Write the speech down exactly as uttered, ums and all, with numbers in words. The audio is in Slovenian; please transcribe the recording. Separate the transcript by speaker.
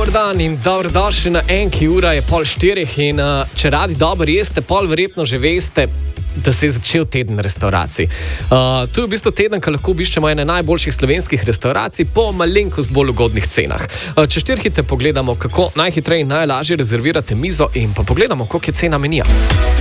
Speaker 1: Dober dan in dobrodošli na enki, ura je pol štirih in uh, če radi dobro jeste, pol verjetno že veste, da se je začel teden restauracij. Uh, tu je v bistvu teden, ko lahko obiščemo ene najboljših slovenskih restauracij po malenkost bolj ugodnih cenah. Uh, če štirhite pogledamo, kako najhitreje in najlažje rezervirate mizo in pa pogledamo, koliko je cena menija.